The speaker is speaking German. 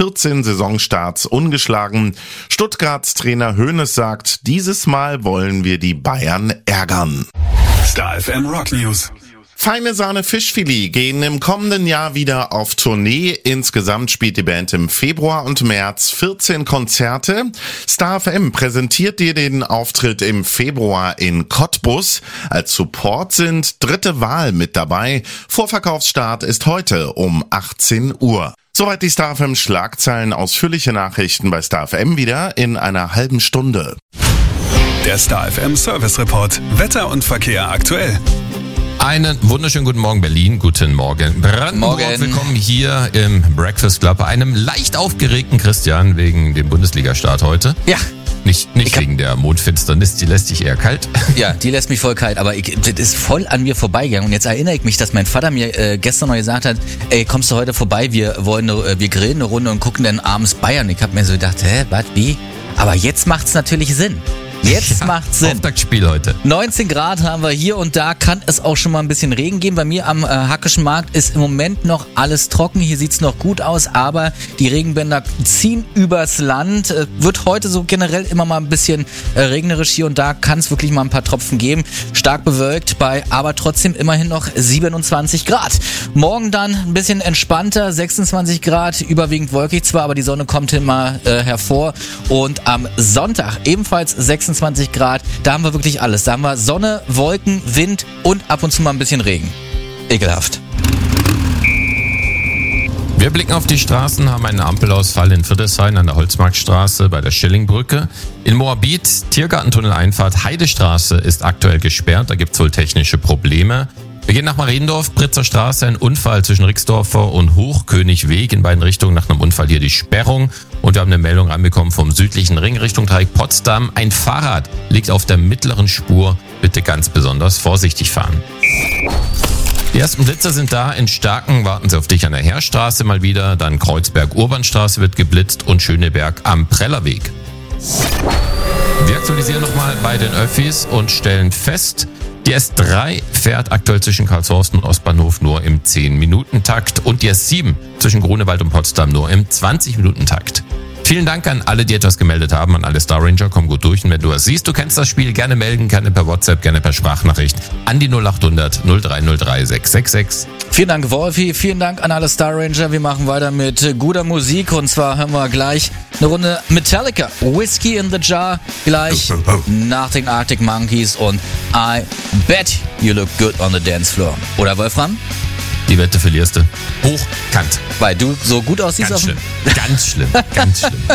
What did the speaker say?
14 Saisonstarts ungeschlagen. Stuttgarts Trainer Hoeneß sagt, dieses Mal wollen wir die Bayern ärgern. Star FM Rock News. Feine Sahne Fischfilet gehen im kommenden Jahr wieder auf Tournee. Insgesamt spielt die Band im Februar und März 14 Konzerte. Star FM präsentiert dir den Auftritt im Februar in Cottbus. Als Support sind Dritte Wahl mit dabei. Vorverkaufsstart ist heute um 18 Uhr. Soweit die Star FM Schlagzeilen. Ausführliche Nachrichten bei Star FM wieder in einer halben Stunde. Der Star FM Service Report. Wetter und Verkehr aktuell. Einen wunderschönen guten Morgen Berlin, guten Morgen Brandenburg. Morgen. Willkommen hier im Breakfast Club bei einem leicht aufgeregten Christian wegen dem Bundesliga-Start heute. Ja. Nicht wegen der Mondfinsternis, die lässt dich eher kalt. Ja, die lässt mich voll kalt, aber das ist voll an mir vorbeigegangen. Und jetzt erinnere ich mich, dass mein Vater mir gestern noch gesagt hat, ey, kommst du heute vorbei, wir grillen eine Runde und gucken dann abends Bayern. Ich habe mir so gedacht, was, wie? Aber jetzt macht's natürlich Sinn. Jetzt macht's Sinn. Auftaktspiel heute. 19 Grad haben wir hier und da, kann es auch schon mal ein bisschen Regen geben. Bei mir am Hackischen Markt ist im Moment noch alles trocken. Hier sieht's noch gut aus, aber die Regenbänder ziehen übers Land. Wird heute so generell immer mal ein bisschen regnerisch hier und da, kann es wirklich mal ein paar Tropfen geben. Stark bewölkt bei aber trotzdem immerhin noch 27 Grad. Morgen dann ein bisschen entspannter, 26 Grad, überwiegend wolkig zwar, aber die Sonne kommt immer hervor. Und am Sonntag ebenfalls 26 Grad, da haben wir wirklich alles. Da haben wir Sonne, Wolken, Wind und ab und zu mal ein bisschen Regen. Ekelhaft. Wir blicken auf die Straßen, haben einen Ampelausfall in Friedrichshain an der Holzmarktstraße bei der Schillingbrücke. In Moabit, Tiergartentunnel-Einfahrt, Heidestraße ist aktuell gesperrt, da gibt's wohl technische Probleme. Wir gehen nach Mariendorf, Britzer Straße, ein Unfall zwischen Rixdorfer und Hochkönigweg, in beiden Richtungen nach einem Unfall hier die Sperrung. Und wir haben eine Meldung reinbekommen vom südlichen Ring Richtung Dreieck Potsdam. Ein Fahrrad liegt auf der mittleren Spur, bitte ganz besonders vorsichtig fahren. Die ersten Blitzer sind da, in Starken warten sie auf dich an der Heerstraße mal wieder, dann Kreuzberg-Urbanstraße wird geblitzt und Schöneberg am Prellerweg. Wir aktualisieren nochmal bei den Öffis und stellen fest, die S3 fährt aktuell zwischen Karlshorst und Ostbahnhof nur im 10-Minuten-Takt und die S7 zwischen Grunewald und Potsdam nur im 20-Minuten-Takt. Vielen Dank an alle, die etwas gemeldet haben, an alle Star Ranger, komm gut durch. Und wenn du was siehst, du kennst das Spiel, gerne melden, gerne per WhatsApp, gerne per Sprachnachricht an die 0800 0303 666. Vielen Dank, Wolfi. Vielen Dank an alle Star Ranger. Wir machen weiter mit guter Musik und zwar hören wir gleich eine Runde Metallica. Whiskey in the Jar gleich nach den Arctic Monkeys und I Bet You Look Good on the Dance Floor. Oder Wolfram? Die Wette verlierst du. Hochkant. Weil du so gut aussiehst. Ganz schlimm. Ganz schlimm. Ganz schlimm.